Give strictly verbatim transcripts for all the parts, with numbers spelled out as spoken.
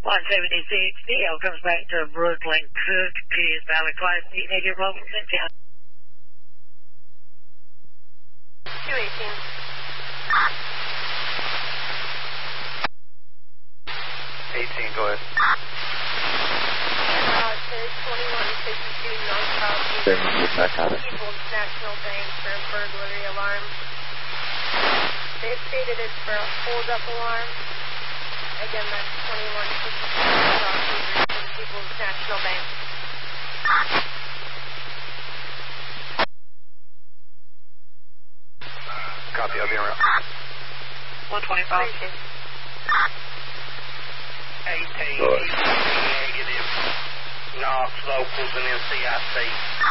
one seventy-six, D L comes back to Brooklyn Cook, is Valley Class D, negative level ten. two eighteen. eighteen, go ahead. Uh, says twenty-one fifty-two northbound People's National Bank for a burglary alarm. They've stated it's for a hold-up alarm. Again, that's twenty-one fifty-two northbound People's National Bank. Copy, I'll be around. one twenty-five. eighteen, negative, Knox, locals, and then C I C.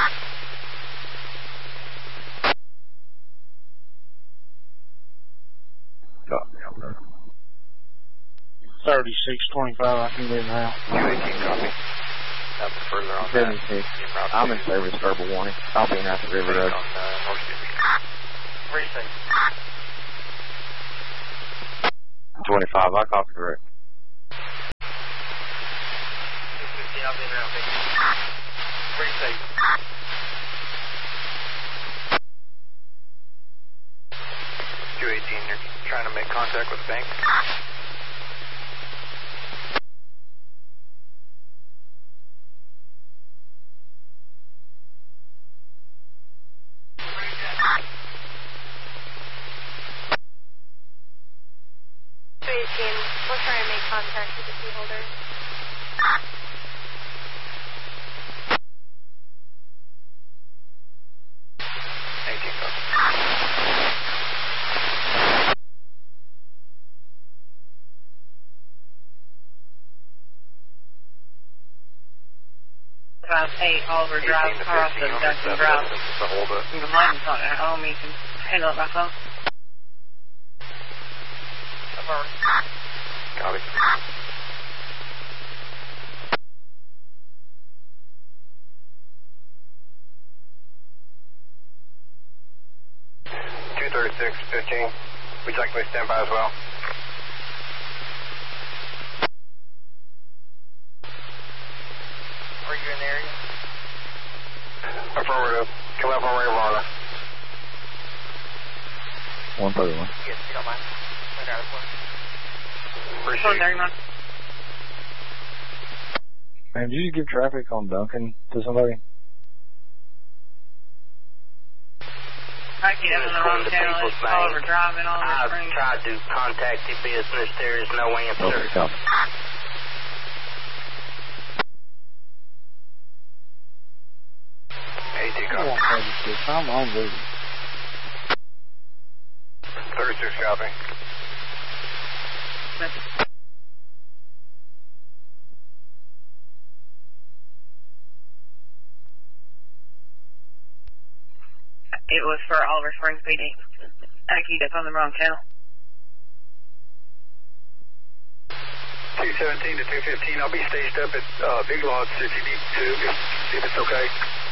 Copy, I'm there. thirty-six twenty-five, I can get now. two eighteen, copy. Nothing further on seventy-six. that. I'm in service, verbal warning. I'll be in after River Road. On uh, North City. Precinct. twenty-five, I copy correct. two fifty, I'll be around. Precinct. two eighteen, you're trying to make contact with the bank? two eighteen, we'll try and make contact with the key holder. eighteen, copy. Five eight Oliver Drive, across the Duncan Drive. It's a hold up. The line's not at home, you can handle it by phone. Copy. two thirty-six, fifteen. Would you like me to stand by as well? Are you in the area? Affirmative. Come up on Ray Varna. one thirty-one. Yes, you don't mind. I got it for you. Appreciate one it. thirty-one. Man, did you give traffic on Duncan to somebody? I get on the wrong channel, it's Oliver Drive and Oliver I've Springs. tried to contact the business. There is no answer. Okay, copy. eighteen, I copy. want thirty-six. I'm on duty. thirty-six, copy. It was for Oliver Springs P D. I keyed up on the wrong channel. two seventeen to two fifteen, I'll be staged up at uh, Big Lots if you need to, if, if it's okay.